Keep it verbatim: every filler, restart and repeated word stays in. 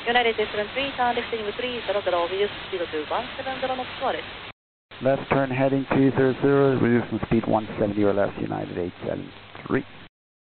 United eight seven three, turn left heading three zero zero, reduce speed to one seven zero knots, Suarez. Left turn heading three zero zero, reducing speed one seventy or less, United eight seven three.